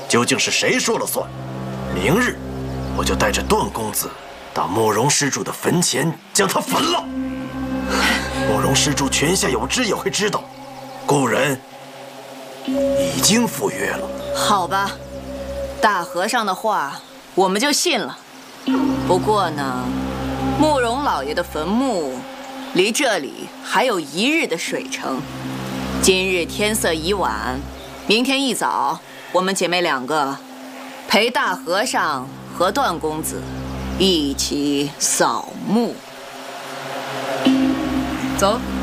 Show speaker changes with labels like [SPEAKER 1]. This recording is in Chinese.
[SPEAKER 1] 究竟是谁说了算？明日我就带着段公子到慕容施主的坟前将他焚了。慕容施主泉下有知也会知道，故人已经赴约了。
[SPEAKER 2] 好吧，大和尚的话我们就信了。不过呢，慕容老爷的坟墓离这里还有1日的水程。今日天色已晚，明天一早，我们姐妹2个陪大和尚和段公子一起扫墓。走。